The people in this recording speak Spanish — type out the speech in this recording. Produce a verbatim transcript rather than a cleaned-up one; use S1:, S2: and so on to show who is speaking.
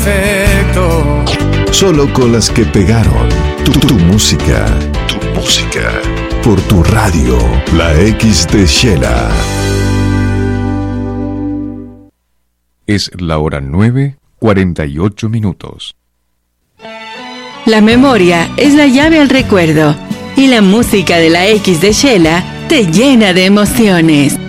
S1: perfecto.
S2: Solo con las que pegaron. Tu, tu música. Tu música. Por tu radio. La X de Shela.
S3: Es la hora nueve, cuarenta y ocho minutos.
S4: La memoria es la llave al recuerdo. Y la música de la X de Shela te llena de emociones.